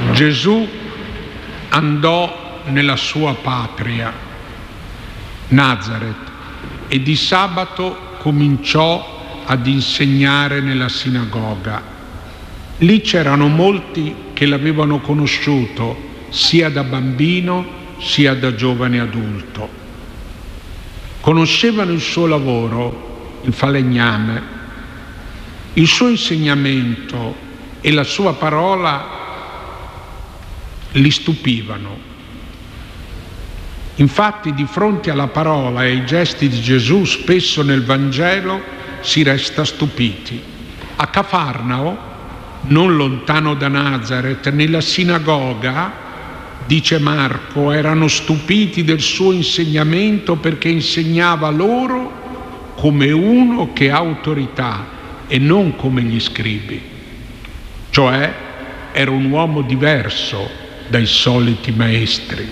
Gesù andò nella sua patria, Nazaret, e di sabato cominciò ad insegnare nella sinagoga. Lì c'erano molti che l'avevano conosciuto sia da bambino sia da giovane adulto. Conoscevano il suo lavoro, il falegname, il suo insegnamento e la sua parola li stupivano. Infatti, di fronte alla parola e ai gesti di Gesù, spesso nel Vangelo si resta stupiti. A Cafarnao, non lontano da Nazaret, nella sinagoga, dice Marco, erano stupiti del suo insegnamento perché insegnava loro come uno che ha autorità e non come gli scribi. Cioè, era un uomo diverso dai soliti maestri.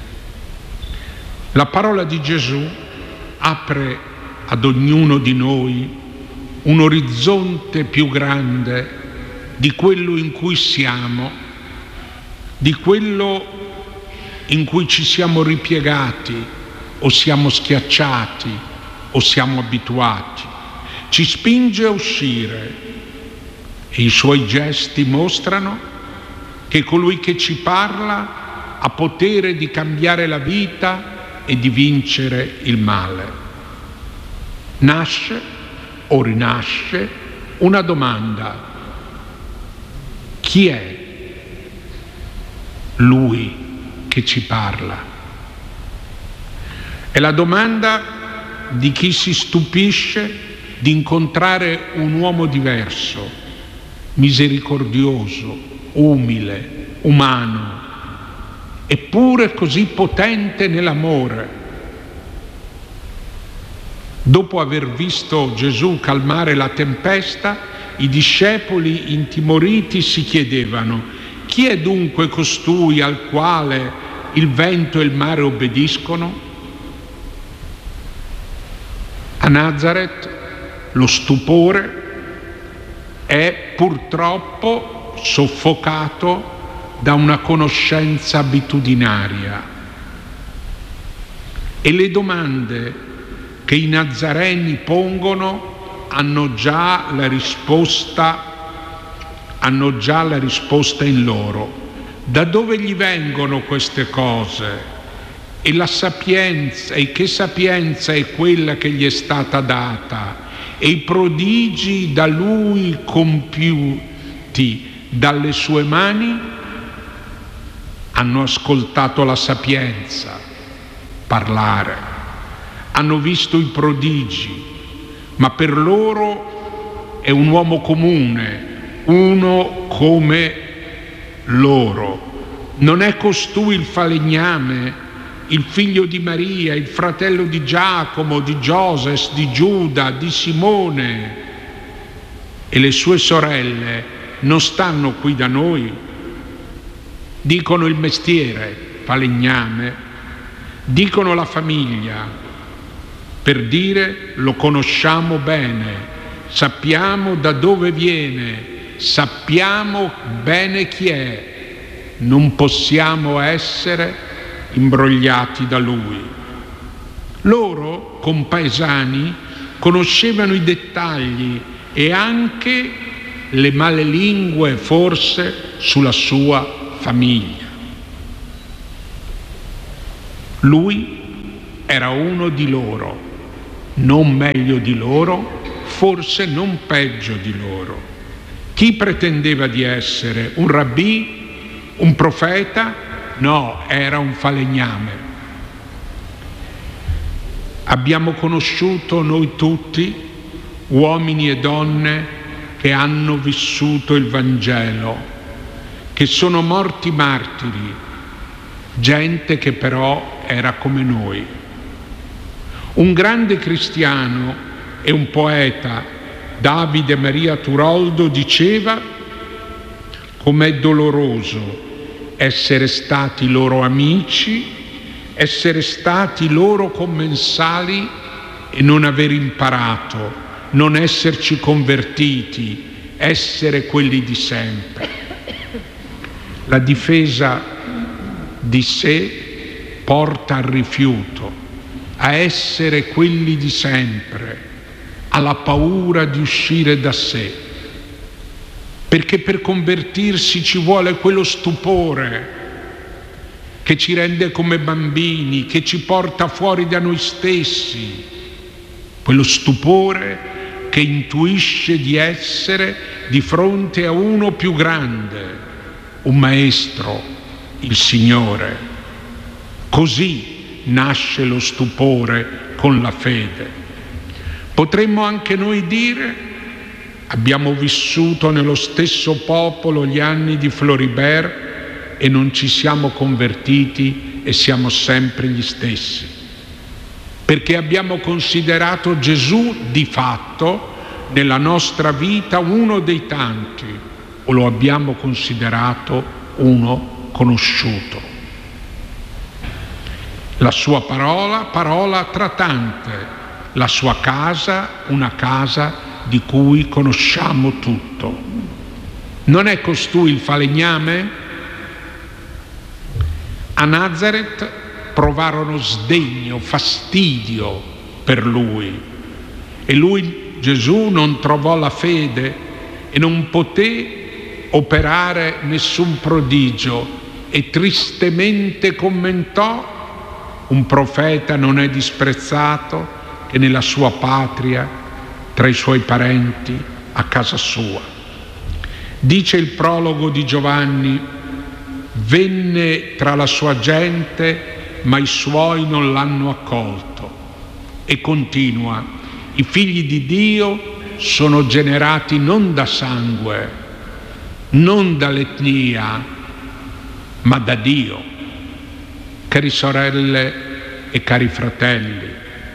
La parola di Gesù apre ad ognuno di noi un orizzonte più grande di quello in cui siamo, di quello in cui ci siamo ripiegati o siamo schiacciati o siamo abituati. Ci spinge a uscire e i suoi gesti mostrano che colui che ci parla ha potere di cambiare la vita e di vincere il male. Nasce o rinasce una domanda: chi è lui che ci parla? È la domanda di chi si stupisce di incontrare un uomo diverso, misericordioso, umile, umano, eppure così potente nell'amore. Dopo aver visto Gesù calmare la tempesta, i discepoli intimoriti si chiedevano: chi è dunque costui al quale il vento e il mare obbediscono? A Nazaret lo stupore è purtroppo soffocato da una conoscenza abitudinaria e le domande che i nazareni pongono hanno già la risposta in loro. Da dove gli vengono queste cose? E la sapienza, e che sapienza è quella che gli è stata data? E i prodigi da lui compiuti dalle sue mani? Hanno ascoltato la sapienza parlare, hanno visto i prodigi, ma per loro è un uomo comune, uno come loro. Non è costui il falegname, il figlio di Maria, il fratello di Giacomo, di Gioses, di Giuda, di Simone? E le sue sorelle non stanno qui da noi? Dicono il mestiere, falegname, dicono la famiglia, per dire lo conosciamo bene, sappiamo da dove viene, sappiamo bene chi è, non possiamo essere imbrogliati da lui. Loro, compaesani, conoscevano i dettagli e anche le malelingue forse sulla sua famiglia. Lui era uno di loro, non meglio di loro, forse non peggio di loro. Chi pretendeva di essere? Un rabbì? Un profeta? No, era un falegname. Abbiamo conosciuto noi tutti uomini e donne che hanno vissuto il Vangelo, che sono morti martiri, gente che però era come noi. Un grande cristiano e un poeta, Davide Maria Turoldo, diceva: com'è doloroso essere stati loro amici, essere stati loro commensali e non aver imparato, non esserci convertiti, essere quelli di sempre. La difesa di sé porta al rifiuto, a essere quelli di sempre, alla paura di uscire da sé, perché per convertirsi ci vuole quello stupore che ci rende come bambini, che ci porta fuori da noi stessi, quello stupore che intuisce di essere di fronte a uno più grande, un maestro, il Signore. Così nasce lo stupore con la fede. Potremmo anche noi dire: abbiamo vissuto nello stesso popolo gli anni di Floribert e non ci siamo convertiti e siamo sempre gli stessi, perché abbiamo considerato Gesù di fatto nella nostra vita uno dei tanti, o lo abbiamo considerato uno conosciuto. La sua parola, parola tra tante, la sua casa, una casa di cui conosciamo tutto. Non è costui il falegname? A Nazareth provarono sdegno, fastidio per lui, e lui, Gesù, non trovò la fede e non poté operare nessun prodigio, e tristemente commentò: un profeta non è disprezzato che nella sua patria, tra i suoi parenti, a casa sua. Dice il prologo di Giovanni: venne tra la sua gente, ma i suoi non l'hanno accolto. E continua: i figli di Dio sono generati non da sangue, non dall'etnia, ma da Dio. Cari sorelle e cari fratelli,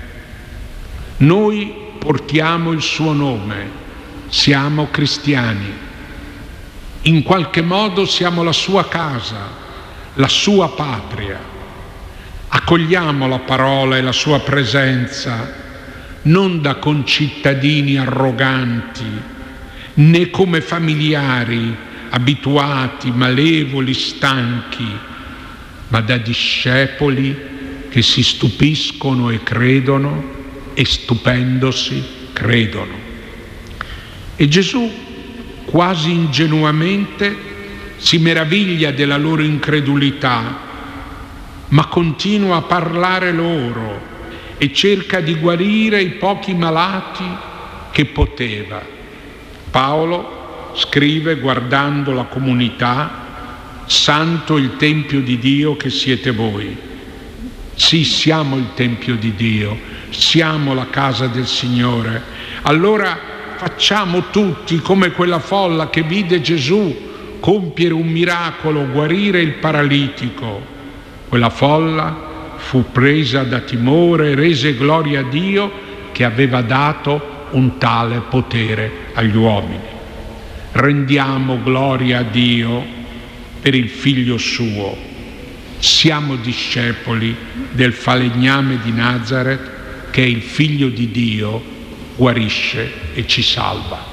noi portiamo il suo nome, siamo cristiani, in qualche modo siamo la sua casa, la sua patria. Accogliamo la parola e la sua presenza non da concittadini arroganti, né come familiari abituati, malevoli, stanchi, ma da discepoli che si stupiscono e credono, e stupendosi credono. E Gesù, quasi ingenuamente, si meraviglia della loro incredulità, ma continua a parlare loro e cerca di guarire i pochi malati che poteva. Paolo scrive, guardando la comunità: santo il Tempio di Dio che siete voi. Sì, siamo il Tempio di Dio, siamo la casa del Signore. Allora facciamo tutti come quella folla che vide Gesù compiere un miracolo, guarire il paralitico. Quella folla fu presa da timore e rese gloria a Dio che aveva dato un tale potere agli uomini. Rendiamo gloria a Dio per il Figlio suo. Siamo discepoli del falegname di Nazareth, che è il Figlio di Dio, guarisce e ci salva.